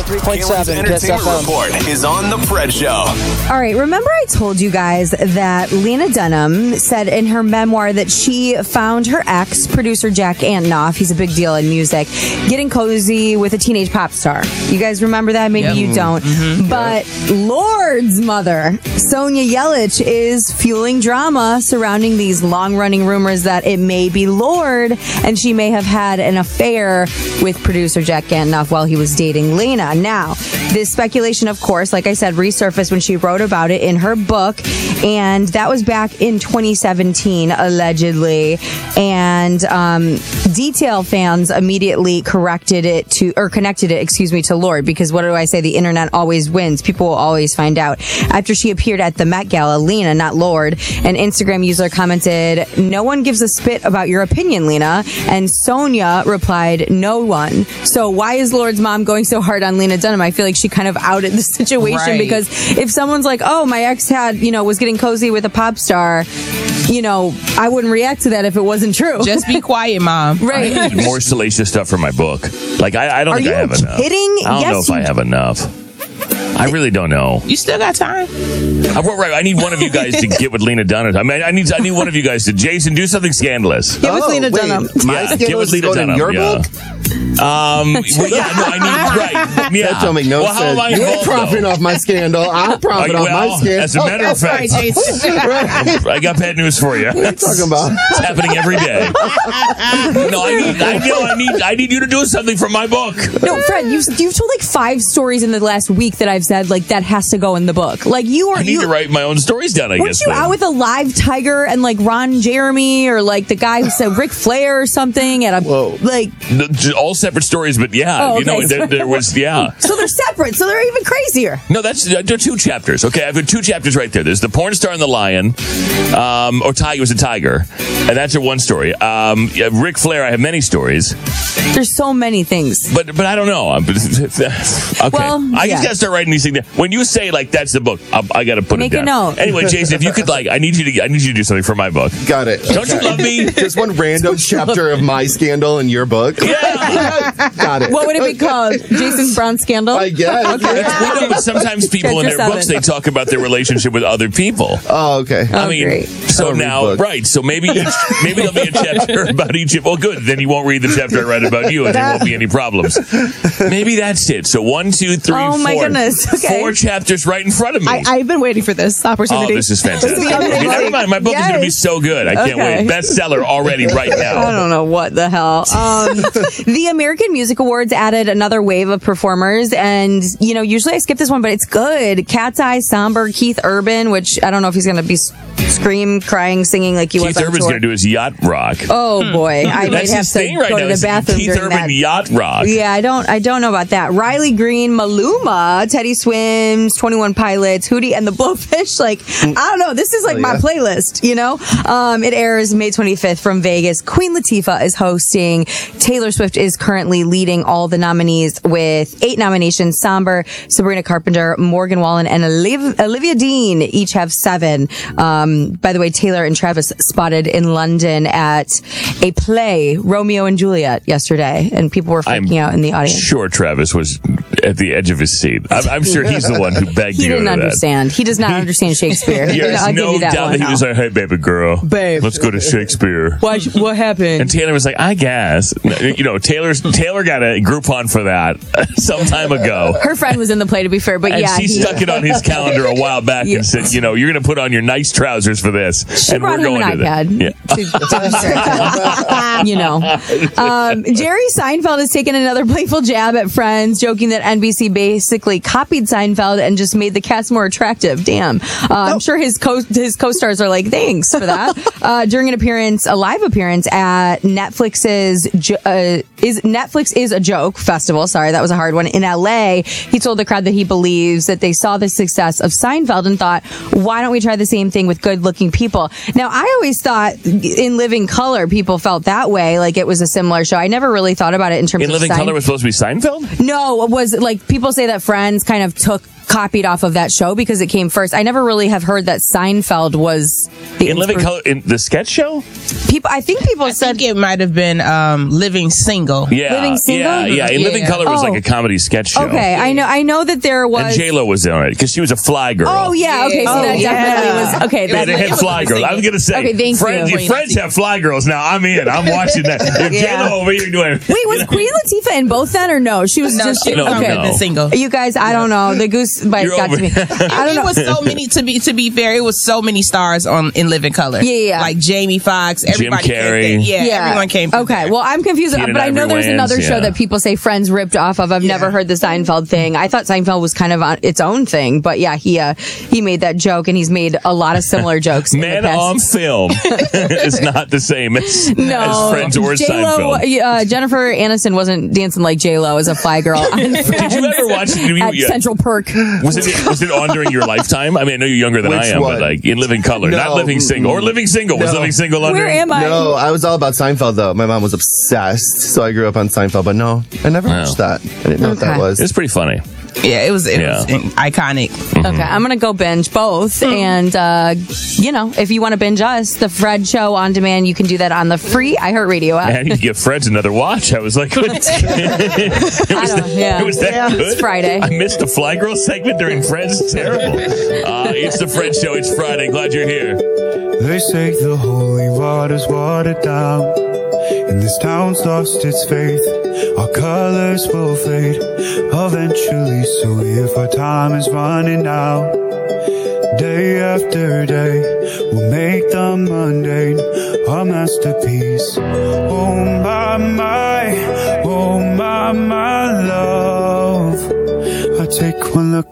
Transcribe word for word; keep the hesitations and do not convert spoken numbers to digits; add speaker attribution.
Speaker 1: three point seven Kiss F M.
Speaker 2: Report is on the Fred Show.
Speaker 3: All right, remember I told you guys that Lena Dunham said in her memoir that she found her ex, producer Jack Antonoff, he's a big deal in music, getting cozy with a teenage pop star. You guys remember that? Maybe
Speaker 4: Yep.
Speaker 3: you don't. Mm-hmm. But Lord's mother, Sonia Yelich, is fueling drama surrounding these long-running rumors that it may be Lorde, and she may have had an affair with producer Jack Antonoff while he was dating Lena. Now, this speculation, of course, like I said, resurfaced when she wrote about it in her book, and that was back in twenty seventeen, allegedly. And um, Detail fans immediately corrected it to, or connected it, excuse me, to Lorde, because what do I say? The internet always wins. People will always find out. After she appeared at the Met Gala, Lena, not Lorde, an Instagram user commented, "No one gives a spit about your opinion, Lena." And Sonia replied, "No one." So why is Lorde's mom going so hard on Lena Dunham? I feel like she kind of outed the situation,
Speaker 4: Right.
Speaker 3: because if someone's like, "Oh, my ex had, you know, was getting cozy with a pop star," you know, I wouldn't react to that if it wasn't true.
Speaker 4: Just be quiet, Mom.
Speaker 3: Right.
Speaker 5: I need more salacious stuff for my book. Like, I, I don't
Speaker 3: Are
Speaker 5: think
Speaker 3: you
Speaker 5: I have enough.
Speaker 3: kidding?
Speaker 5: I don't
Speaker 3: Yes,
Speaker 5: know if
Speaker 3: you
Speaker 5: I have enough. I really don't know.
Speaker 4: You still got time.
Speaker 5: I, right, I need one of you guys to get with Lena Dunham. I mean, I need I need one of you guys to, Jason, do something scandalous.
Speaker 3: Give us Lena
Speaker 6: wait,
Speaker 3: Dunham.
Speaker 6: My
Speaker 5: Yeah,
Speaker 6: scandal
Speaker 5: give us
Speaker 6: is
Speaker 5: Lena
Speaker 6: going in
Speaker 5: Dunham,
Speaker 6: your
Speaker 5: yeah.
Speaker 6: book?
Speaker 5: Um, well, yeah, no, I need, right. Yeah.
Speaker 6: That don't make no
Speaker 5: well, how
Speaker 6: sense.
Speaker 5: am I
Speaker 6: You're
Speaker 5: involved,
Speaker 6: profiting
Speaker 5: though?
Speaker 6: off my scandal. I'm profiting
Speaker 5: Oh,
Speaker 6: off my
Speaker 5: well,
Speaker 6: scandal.
Speaker 5: as a matter of fact,
Speaker 6: Right.
Speaker 5: I got bad news for you.
Speaker 6: What are you talking about?
Speaker 5: It's happening every day. No, I need, I know, I need, I need you to do something for my book.
Speaker 3: No, Fred, you've, you've told like five stories in the last week that I've said, like, that has to go in the book. Like, you were.
Speaker 5: I need
Speaker 3: you,
Speaker 5: to write my own stories down, I
Speaker 3: Weren't
Speaker 5: guess.
Speaker 3: you
Speaker 5: then.
Speaker 3: out with a live tiger and like Ron Jeremy or like the guy who said Ric Flair or something at a
Speaker 6: Whoa.
Speaker 3: like?
Speaker 5: No, j- all separate stories, but yeah,
Speaker 3: Oh,
Speaker 5: you know,
Speaker 3: okay.
Speaker 5: there, there was, yeah.
Speaker 3: So they're separate. So they're even crazier.
Speaker 5: No, that's uh, there are two chapters. Okay, I've got two chapters right there. There's the porn star and the lion, um, or Tiger was a tiger, and that's a one story. Um, yeah, Ric Flair, I have many stories,
Speaker 3: There's so many things.
Speaker 5: but but I don't know. I'm- okay,
Speaker 3: Well,
Speaker 5: I
Speaker 3: yeah.
Speaker 5: just gotta start writing these things down. When you say like that's the book, I, I gotta put
Speaker 3: Make
Speaker 5: it
Speaker 3: a
Speaker 5: down.
Speaker 3: note.
Speaker 5: Anyway, Jason, if you could like, I need you to I need you to do something for my book.
Speaker 6: Got it.
Speaker 5: Don't you love me?
Speaker 6: Just one random chapter of my scandal in your book?
Speaker 5: Yeah.
Speaker 6: Got it.
Speaker 3: What would it be called? Jason's Brown Scandal?
Speaker 6: I guess.
Speaker 3: Okay.
Speaker 5: It's, we know, but sometimes people in
Speaker 3: Chapter
Speaker 5: their books
Speaker 3: seven.
Speaker 5: they talk about their relationship with other people.
Speaker 6: Oh, okay.
Speaker 5: I mean,
Speaker 3: great.
Speaker 5: so
Speaker 6: Every
Speaker 5: now,
Speaker 6: book.
Speaker 5: right? So maybe each, maybe there'll be a chapter about each. Well, good. Then you won't read the chapter I read about you, and there won't be any problems. Maybe that's it. So one, two, three,
Speaker 3: Oh, my
Speaker 5: four.
Speaker 3: goodness. Okay.
Speaker 5: Four chapters right in front of me.
Speaker 7: I, I've been waiting for this
Speaker 5: oh,
Speaker 7: opportunity.
Speaker 5: this is fantastic.
Speaker 3: This is amazing.
Speaker 5: Never mind. My book is going to be
Speaker 3: Yes.
Speaker 5: so good. I can't
Speaker 3: Okay.
Speaker 5: wait. Bestseller already right now.
Speaker 3: I don't know what the hell. Um, the American Music Awards added another wave of performers, and you know, usually I skip this one, but it's good. Cat's Eye, Somber, Keith Urban, which I don't know if he's going to be s- scream, crying, singing like he
Speaker 5: Keith
Speaker 3: was on
Speaker 5: Urban's
Speaker 3: tour.
Speaker 5: going to do his yacht rock.
Speaker 3: Oh boy, I might
Speaker 5: That's
Speaker 3: have
Speaker 5: his
Speaker 3: to
Speaker 5: thing right
Speaker 3: go
Speaker 5: now.
Speaker 3: to the
Speaker 5: is
Speaker 3: bathroom
Speaker 5: Keith
Speaker 3: during
Speaker 5: Urban
Speaker 3: that.
Speaker 5: yacht rock.
Speaker 3: Yeah, I don't, I don't know about that. Riley Green, Maluma, Teddy Swims, twenty-one Pilots, Hootie and the Blowfish. Like, I don't know. This is like
Speaker 6: Oh,
Speaker 3: my
Speaker 6: yeah.
Speaker 3: playlist, you know? Um, it airs May twenty-fifth from Vegas. Queen Latifah is hosting. Taylor Swift is currently leading all the nominees with eight nominations. Somber, Sabrina Carpenter, Morgan Wallen, and Oliv- Olivia Dean each have seven. Um, by the way, Taylor and Travis spotted in London at a play, Romeo and Juliet, yesterday, and people were freaking
Speaker 5: I'm
Speaker 3: out in the audience.
Speaker 5: Sure, Travis was at the edge of his seat. I'm, I'm sure he's the one who begged
Speaker 3: He
Speaker 5: to go
Speaker 3: didn't
Speaker 5: to that.
Speaker 3: understand. He does not understand Shakespeare.
Speaker 5: There's
Speaker 3: I'll give
Speaker 5: no
Speaker 3: you that
Speaker 5: doubt
Speaker 3: one.
Speaker 5: that he was like, "Hey, baby girl,
Speaker 3: Babe.
Speaker 5: let's go to Shakespeare."
Speaker 3: What, what happened?
Speaker 5: And Taylor was like, "I guess." You know, Taylor's Taylor got a Groupon for that some time ago.
Speaker 3: Her friend was in the play, to be fair, but
Speaker 5: And
Speaker 3: yeah.
Speaker 5: she
Speaker 3: he-
Speaker 5: stuck it on his calendar a while back
Speaker 3: Yeah.
Speaker 5: and said, "You know, you're going to put on your nice trousers for this."
Speaker 3: She
Speaker 5: and
Speaker 3: brought
Speaker 5: we're
Speaker 3: him
Speaker 5: going
Speaker 3: an
Speaker 5: to that.
Speaker 3: iPad.
Speaker 5: Yeah.
Speaker 3: To, to distract him. You know. Um, Jerry Seinfeld has taken another playful jab at Friends, joking that N B C basically copied Seinfeld and just made the cast more attractive. Damn. Uh, I'm sure his co his co-stars are like, thanks for that. Uh, during an appearance, a live appearance at Netflix's jo- uh, is Netflix is a Joke festival. Sorry, that was a hard one. In L A, he told the crowd that he believes that they saw the success of Seinfeld and thought, why don't we try the same thing with good-looking people? Now, I always thought in Living Color, people felt that way, like it was a similar show. I never really thought about it in terms
Speaker 5: In
Speaker 3: of
Speaker 5: Living
Speaker 3: Sein-
Speaker 5: Color was supposed to be Seinfeld?
Speaker 3: No, it was like people say that Friends kind of took copied off of that show because it came first. I never really have heard that Seinfeld was the
Speaker 5: In Living
Speaker 3: inspir-
Speaker 5: Color, in the sketch show?
Speaker 3: People, I think people
Speaker 4: I
Speaker 3: said
Speaker 4: think it might have been um, Living Single.
Speaker 5: Yeah.
Speaker 3: Living Single?
Speaker 5: Yeah, yeah. In
Speaker 4: Yeah.
Speaker 5: Living Color was
Speaker 3: Oh.
Speaker 5: like a comedy sketch show.
Speaker 3: okay. I know. I know that there was.
Speaker 5: And J-Lo was on it because she was a fly girl.
Speaker 3: Oh yeah. Okay. So
Speaker 4: Oh,
Speaker 3: that
Speaker 4: yeah.
Speaker 3: definitely was. Okay.
Speaker 5: Yeah,
Speaker 3: That's
Speaker 5: they had fly girls. I was gonna say,
Speaker 3: Okay, thank
Speaker 5: friends,
Speaker 3: you.
Speaker 5: If friends have fly girls now, I'm in. I'm watching that. If
Speaker 3: Yeah.
Speaker 5: J-Lo over here doing,
Speaker 3: Wait, was Queen Latifah in both then or no? She was
Speaker 4: No,
Speaker 3: just
Speaker 4: she
Speaker 5: No,
Speaker 4: was
Speaker 3: okay.
Speaker 5: no.
Speaker 4: Living Single.
Speaker 3: You guys, I don't know. The goose bite
Speaker 5: You're
Speaker 3: got
Speaker 5: over-
Speaker 3: to me. I don't
Speaker 4: It
Speaker 3: know.
Speaker 4: was so many to be to be fair. It was so many stars on in Living Color.
Speaker 3: Yeah, yeah.
Speaker 4: Like Jamie Foxx, everybody. came
Speaker 5: Carrey.
Speaker 4: through. Yeah, everyone came. through
Speaker 3: Okay,
Speaker 4: there.
Speaker 3: well, I'm confused,
Speaker 5: Keenan
Speaker 3: but I know
Speaker 5: Ivory
Speaker 3: there's
Speaker 5: Wayans,
Speaker 3: another show
Speaker 5: yeah.
Speaker 3: that people say Friends ripped off of. I've
Speaker 4: Yeah.
Speaker 3: never heard the Seinfeld thing. I thought Seinfeld was kind of on its own thing, but yeah, he uh, he made that joke, and he's made a lot of similar jokes. in the
Speaker 5: Man
Speaker 3: past.
Speaker 5: on Film is not the same as,
Speaker 3: No,
Speaker 5: as Friends or
Speaker 3: J-Lo,
Speaker 5: Seinfeld.
Speaker 3: uh, Jennifer Aniston wasn't dancing like J Lo as a fly girl on Friends
Speaker 5: Did you ever watch? Did you,
Speaker 3: at
Speaker 5: yeah.
Speaker 3: Central Perk.
Speaker 5: Was it was it on during your lifetime? I mean, I know you're younger than
Speaker 6: Which
Speaker 5: I am,
Speaker 6: one?
Speaker 5: but like in Living Color, not
Speaker 6: No.
Speaker 5: Living Single or Living Single. Was
Speaker 6: No.
Speaker 5: Living Single under?
Speaker 3: Where am I?
Speaker 6: No, I was all about Seinfeld though. My mom was obsessed, so I grew up on Seinfeld. But no, I never
Speaker 5: Wow.
Speaker 6: watched that. I didn't know what that
Speaker 3: Okay.
Speaker 6: was.
Speaker 5: It's pretty funny.
Speaker 4: yeah, it was. It
Speaker 5: Yeah.
Speaker 4: was iconic.
Speaker 3: Okay, I'm gonna go binge both, and uh, you know, if you want to binge us, the Fred Show on demand, you can do that on the free iHeartRadio app.
Speaker 5: And you give Fred's another watch. I was like, it was,
Speaker 3: I don't- yeah.
Speaker 5: it was that
Speaker 3: Yeah.
Speaker 5: good.
Speaker 3: It's Friday.
Speaker 5: I missed the Fly Girl segment during Friends. It's terrible. Uh, it's the Fred Show. It's Friday. Glad you're here.
Speaker 7: They say the holy water's watered down, and this town's lost its faith. Our colors will fade eventually, so if our time is running out, day after day, we'll make the mundane our masterpiece. Oh my, my, oh my, my love. I take one look